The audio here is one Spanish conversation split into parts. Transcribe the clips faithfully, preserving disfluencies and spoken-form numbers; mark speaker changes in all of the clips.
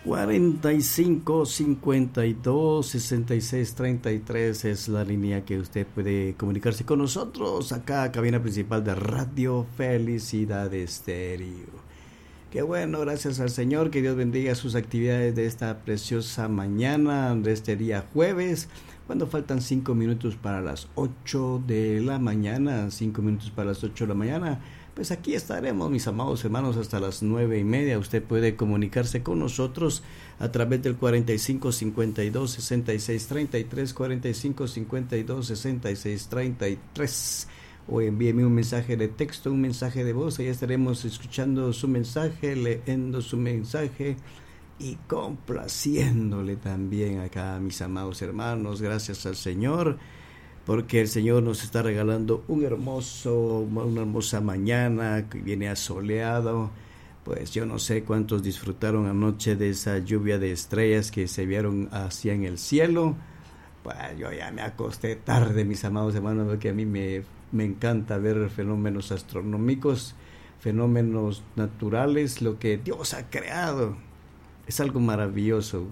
Speaker 1: cuarenta y cinco, cincuenta y dos, sesenta y seis, treinta y tres es la línea que usted puede comunicarse con nosotros acá, cabina principal de Radio Felicidad Estéreo. Qué bueno, gracias al Señor, que Dios bendiga sus actividades de esta preciosa mañana, de este día jueves, cuando faltan cinco minutos para las ocho de la mañana, cinco minutos para las ocho de la mañana. Pues aquí estaremos, mis amados hermanos, hasta las nueve y media. Usted puede comunicarse con nosotros a través del cuarenta y cinco, cincuenta y dos, sesenta y seis, treinta y tres, cuarenta y cinco, cincuenta y dos, sesenta y seis, treinta y tres. O envíeme un mensaje de texto, un mensaje de voz. Ahí estaremos escuchando su mensaje, leyendo su mensaje y complaciéndole también acá, mis amados hermanos. Gracias al Señor, porque el Señor nos está regalando un hermoso, una hermosa mañana que viene asoleado. Pues yo no sé cuántos disfrutaron anoche de esa lluvia de estrellas que se vieron hacia en el cielo. Pues yo ya me acosté tarde, mis amados hermanos, porque a mí me, me encanta ver fenómenos astronómicos, fenómenos naturales, lo que Dios ha creado. Es algo maravilloso.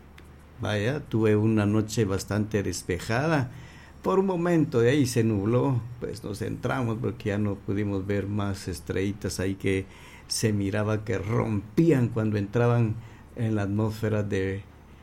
Speaker 1: Vaya, tuve una noche bastante despejada. Por un momento de ahí se nubló, pues nos entramos porque ya no pudimos ver más estrellitas ahí que se miraba que rompían cuando entraban en la atmósfera de,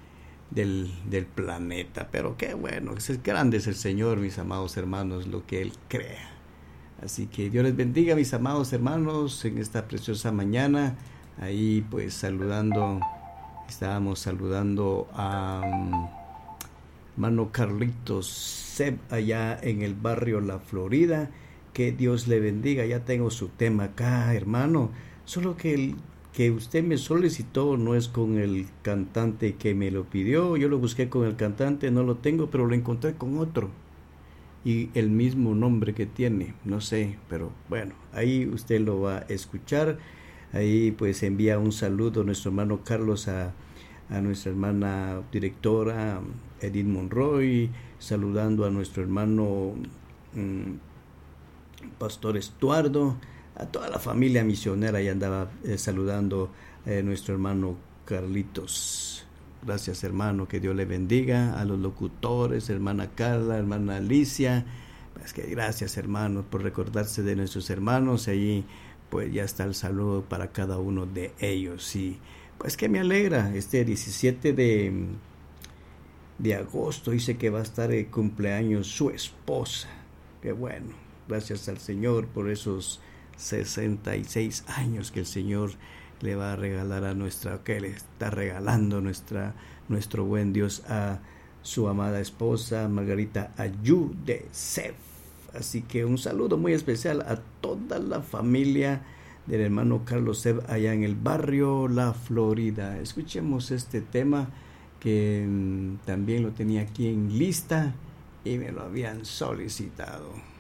Speaker 1: del, del planeta. Pero qué bueno, es grande es el Señor, mis amados hermanos, lo que Él crea. Así que Dios les bendiga, mis amados hermanos, en esta preciosa mañana. Ahí pues saludando, estábamos saludando a Um, hermano Carlitos Seb allá en el barrio La Florida. Que Dios le bendiga. Ya tengo su tema acá, hermano. Solo que el que usted me solicitó no es con el cantante que me lo pidió. Yo lo busqué con el cantante, no lo tengo, pero lo encontré con otro y el mismo nombre que tiene, no sé, pero bueno, ahí usted lo va a escuchar. Ahí pues envía un saludo a nuestro hermano Carlos, a a nuestra hermana directora Edith Monroy, saludando a nuestro hermano mmm, Pastor Estuardo, a toda la familia misionera. Y andaba eh, saludando a eh, nuestro hermano Carlitos. Gracias, hermano, que Dios le bendiga. A los locutores, hermana Carla, hermana Alicia, pues que gracias, hermanos, por recordarse de nuestros hermanos. Ahí pues ya está el saludo para cada uno de ellos. Y pues que me alegra, este diecisiete de, de agosto dice que va a estar el cumpleaños su esposa. Qué bueno, gracias al Señor por esos sesenta y seis años que el Señor le va a regalar a nuestra, que le está regalando nuestra, nuestro buen Dios a su amada esposa Margarita Ayú de Sef. Así que un saludo muy especial a toda la familia del hermano Carlos Seb allá en el barrio La Florida. Escuchemos este tema que mmm, también lo tenía aquí en lista y me lo habían solicitado.